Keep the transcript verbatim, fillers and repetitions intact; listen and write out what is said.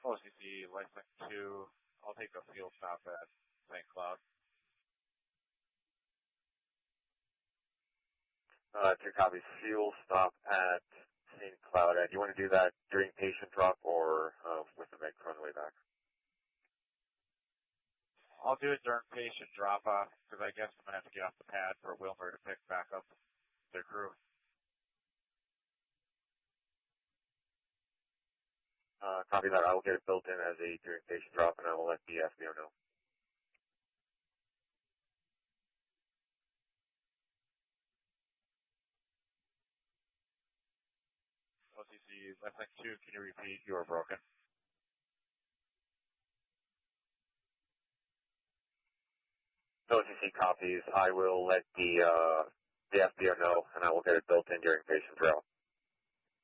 O C C, Lifelink two, I'll take a field stop at Saint Cloud. Uh, two copies, fuel stop at Saint Cloud. Uh, do you want to do that during patient drop or um, with the medic on the way back? I'll do it during patient drop-off, because I guess I'm going to have to get off the pad for Wilmer to pick back up their crew. Uh, copy that. I will get it built in as a during patient drop, and I will let the S B O know. O C C, Lifelink two, can you repeat? You are broken. O C C copies. I will let the uh, the S B O know, and I will get it built in during patient drill.